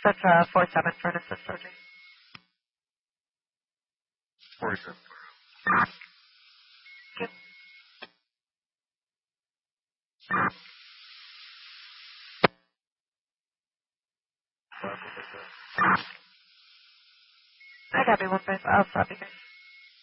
That's 47 for an assist surgery. 47. Yep. I got me 1 5. I'll stop you guys.